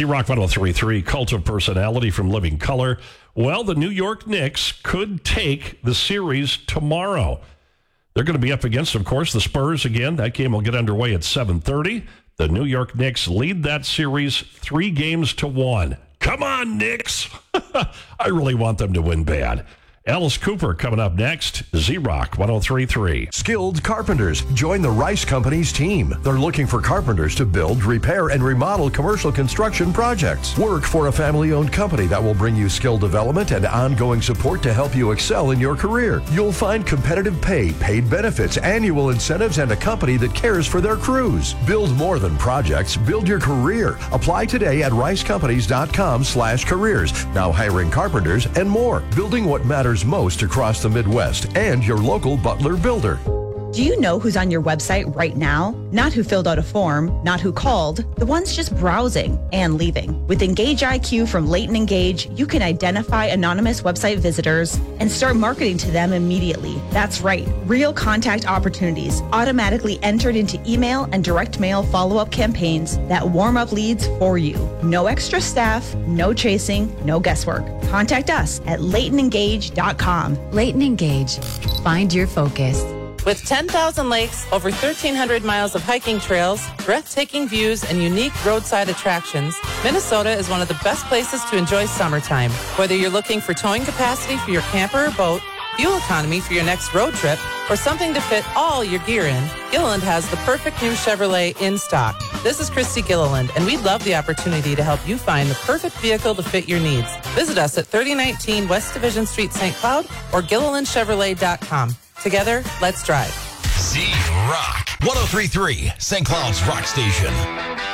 Z-Rock 103.3, Cult of Personality from Living Color. Well, the New York Knicks could take the series tomorrow. They're going to be up against, of course, the Spurs again. That game will get underway at 7:30. The New York Knicks lead that series 3-1. Come on, Knicks. I really want them to win bad. Alice Cooper coming up next. Z-Rock 103.3. Skilled carpenters. Join the Rice Companies team. They're looking for carpenters to build, repair, and remodel commercial construction projects. Work for a family-owned company that will bring you skill development and ongoing support to help you excel in your career. You'll find competitive pay, paid benefits, annual incentives, and a company that cares for their crews. Build more than projects. Build your career. Apply today at ricecompanies.com/careers. Now hiring carpenters and more. Building what matters most across the Midwest and your local Butler builder. Do you know who's on your website right now? Not who filled out a form, not who called, the ones just browsing and leaving. With Engage IQ from Leighton Engage, you can identify anonymous website visitors and start marketing to them immediately. That's right, real contact opportunities automatically entered into email and direct mail follow-up campaigns that warm up leads for you. No extra staff, no chasing, no guesswork. Contact us at LeightonEngage.com. Leighton Engage. Find your focus. With 10,000 lakes, over 1,300 miles of hiking trails, breathtaking views, and unique roadside attractions, Minnesota is one of the best places to enjoy summertime. Whether you're looking for towing capacity for your camper or boat, fuel economy for your next road trip, or something to fit all your gear in, Gilliland has the perfect new Chevrolet in stock. This is Christy Gilliland, and we'd love the opportunity to help you find the perfect vehicle to fit your needs. Visit us at 3019 West Division Street, St. Cloud, or GillilandChevrolet.com. Together, let's drive. Z-Rock 103.3, St. Cloud's Rock Station.